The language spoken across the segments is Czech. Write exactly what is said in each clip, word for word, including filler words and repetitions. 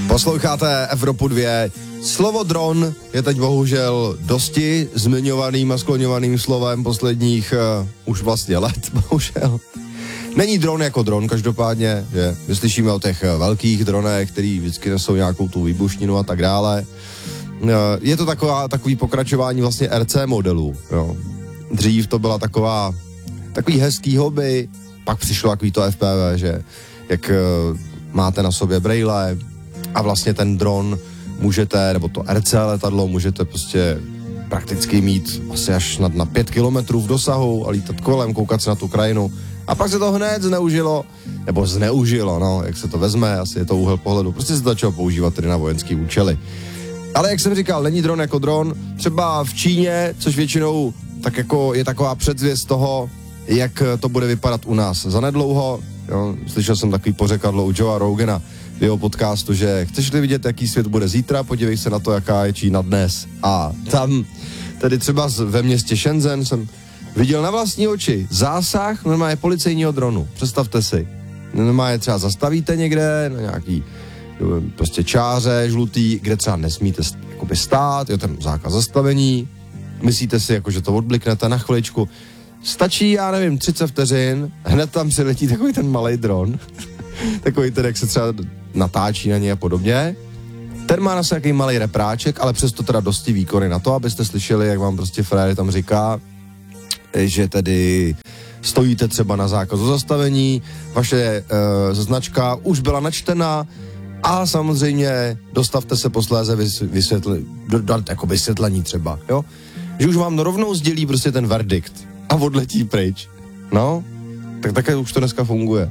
Posloucháte Evropu dva. Slovo dron je teď bohužel dosti zmiňovaným a skloňovaným slovem posledních uh, už vlastně let, bohužel. Není dron jako dron, každopádně, že my slyšíme o těch velkých dronech, který vždycky nesou nějakou tu výbušninu a tak dále. Uh, je to taková, takový pokračování vlastně R C modelů, jo. Dřív to byla taková, takový hezký hobby, pak přišlo takový to F P V, že jak uh, máte na sobě brejle a vlastně ten dron můžete, nebo to R C letadlo můžete prostě prakticky mít asi až na, na pět kilometrů v dosahu a lítat kolem, koukat se na tu krajinu. A pak se to hned zneužilo, nebo zneužilo, no, jak se to vezme, asi je to úhel pohledu. Prostě se to začalo používat tedy na vojenský účely. Ale jak jsem říkal, není dron jako dron, třeba v Číně, což většinou tak jako je taková předzvěst toho, jak to bude vypadat u nás zanedlouho. Jo, slyšel jsem takový pořekadlo u Joea Rogana v jeho podcastu, že chceš-li vidět, jaký svět bude zítra, podívej se na to, jaká je Čína dnes. A tam, tedy třeba ve městě Shenzhen jsem viděl na vlastní oči zásah normálně policejního dronu. Představte si. Normálně třeba zastavíte někde na nějaký prostě čáře žlutý, kde třeba nesmíte jakoby stát, je ten zákaz zastavení. Myslíte si, jako, že to odbliknete na chviličku. Stačí, já nevím, třicet vteřin, hned tam přiletí takový ten malej dron. Takový ten, jak se třeba natáčí na něj a podobně. Ten má na sebe nějaký malej repráček, ale přesto teda dosti výkony na to, abyste slyšeli, jak vám prostě frajer tam říká, že tedy stojíte třeba na zákazu zastavení, vaše uh, značka už byla načtena a samozřejmě dostavte se posléze vysvětli, dodat jako vysvětlení třeba, jo? Že už vám rovnou sdělí prostě ten verdikt a odletí pryč. No, tak také už to dneska funguje.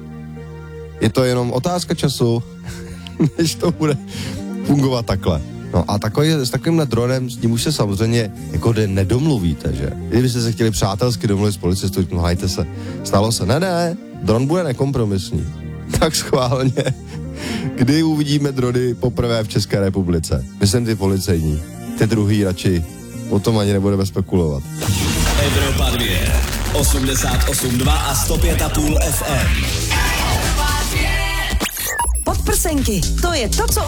Je to jenom otázka času, než to bude fungovat takhle. No a takový, s takovýmhle dronem, s ním už se samozřejmě jako nedomluvíte, že? Kdybyste se chtěli přátelsky domluvit s policistou, no hajte se, stalo se, ne, ne, dron bude nekompromisní. Tak schválně, kdy uvidíme drony poprvé v České republice? Myslím ty policejní, ty druhý radši, o tom ani nebudeme spekulovat. Evropa dva, osmdesát osm dva a sto pět a půl F M. Podprsenky, to je to, co